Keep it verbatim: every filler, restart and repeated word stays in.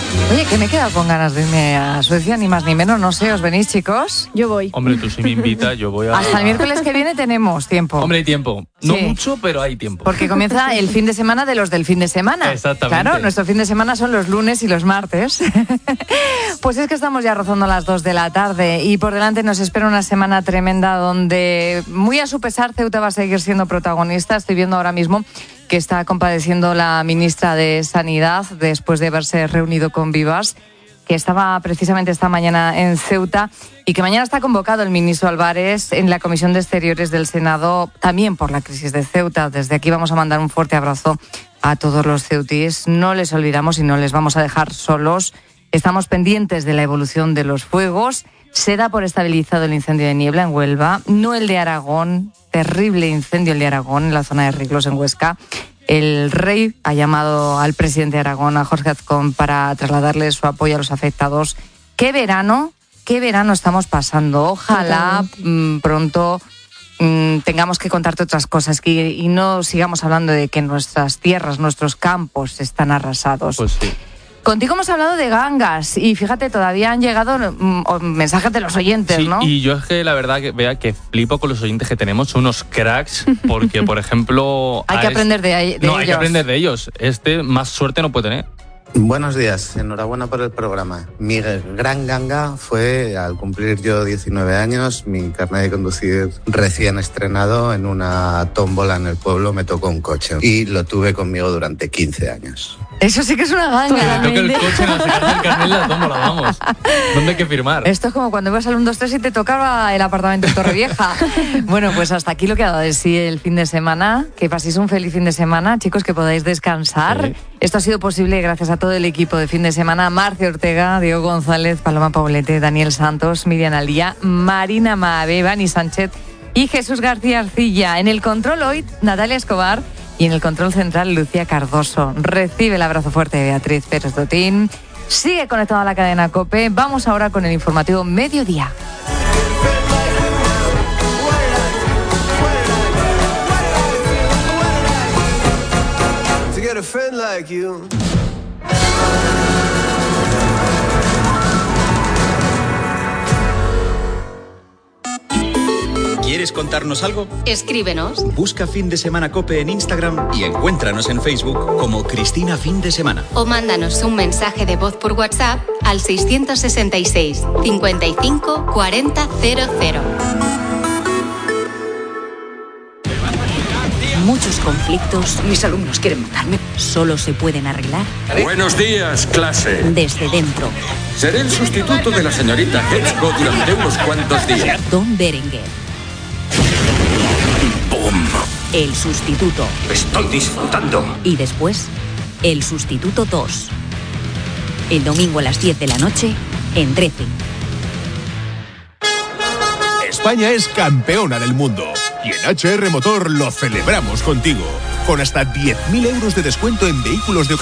Oye, que me he quedado con ganas de irme a Suecia, ni más ni menos, no sé, ¿os venís, chicos? Yo voy. Hombre, tú si me invitas, yo voy a... Hasta el miércoles que viene tenemos tiempo. Hombre, hay tiempo. No Sí. mucho, pero hay tiempo. Porque comienza el fin de semana de los del fin de semana. Exactamente. Claro, nuestro fin de semana son los lunes y los martes. Pues es que estamos ya rozando las dos de la tarde y por delante nos espera una semana tremenda donde, muy a su pesar, Ceuta va a seguir siendo protagonista. Estoy viendo ahora mismo que está compadeciendo la ministra de Sanidad después de haberse reunido con Vivas, que estaba precisamente esta mañana en Ceuta y que mañana está convocado el ministro Álvarez en la Comisión de Exteriores del Senado, también por la crisis de Ceuta. Desde aquí vamos a mandar un fuerte abrazo a todos los ceutíes. No les olvidamos y no les vamos a dejar solos. Estamos pendientes de la evolución de los fuegos. Se da por estabilizado el incendio de Niebla en Huelva, no el de Aragón, terrible incendio el de Aragón en la zona de Riglos en Huesca. El rey ha llamado al presidente de Aragón, a Jorge Azcón, para trasladarle su apoyo a los afectados. ¡Qué verano! ¡Qué verano estamos pasando! Ojalá mmm, pronto mmm, tengamos que contarte otras cosas que, y no sigamos hablando de que nuestras tierras, nuestros campos están arrasados. Pues sí. Contigo hemos hablado de gangas y fíjate, todavía han llegado mmm, mensajes de los oyentes, Sí, ¿no? y yo es que la verdad que vea que flipo con los oyentes que tenemos, son unos cracks, porque por ejemplo... Hay que aprender de, de no, ellos. No, hay que aprender de ellos. Este más suerte no puede tener. Buenos días, enhorabuena por el programa. Mi gran ganga fue al cumplir yo diecinueve años, mi carnet de conducir recién estrenado en una tómbola en el pueblo, me tocó un coche y lo tuve conmigo durante quince años. Eso sí que es una ganga. Que te toque el coche en la sacarse el carnet la tómbola, vamos. ¿Dónde hay que firmar? Esto es como cuando ibas al uno dos tres y te tocaba el apartamento en Torrevieja. Bueno, pues hasta aquí lo que ha dado de sí el fin de semana. Que paséis un feliz fin de semana, chicos, que podáis descansar. Sí. Esto ha sido posible gracias a todo el equipo de fin de semana. Marcia Ortega, Diego González, Paloma Paulete, Daniel Santos, Miriam Alía, Marina Mabe, Bani Sánchez y Jesús García Arcilla. En el control hoy, Natalia Escobar. Y en el control central, Lucía Cardoso. Recibe el abrazo fuerte de Beatriz Pérez Dotín. Sigue conectado a la cadena COPE. Vamos ahora con el informativo Mediodía. ¿Quieres contarnos algo? Escríbenos. Busca Fin de Semana COPE en Instagram y encuéntranos en Facebook como Cristina Fin de Semana. O mándanos un mensaje de voz por WhatsApp al seiscientos sesenta y seis, cincuenta y cinco, cuarenta, cero cero. Muchos conflictos, mis alumnos quieren matarme, solo se pueden arreglar. Buenos días, clase. Desde dentro. Seré el sustituto de la señorita Hetzko durante unos cuantos días. Don Berenguer. ¡Bum! El sustituto. Estoy disfrutando. Y después, el sustituto dos. El domingo a las diez de la noche, en trece. España es campeona del mundo. Y en H R Motor lo celebramos contigo. Con hasta diez mil euros de descuento en vehículos de ocasión.